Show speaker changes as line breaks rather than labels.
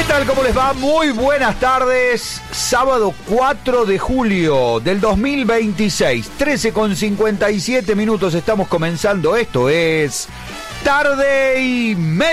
tal? ¿Cómo les va? Muy buenas tardes. Sábado 4 de julio del 2026. 13:57 minutos estamos comenzando. Esto es Tarde y Media.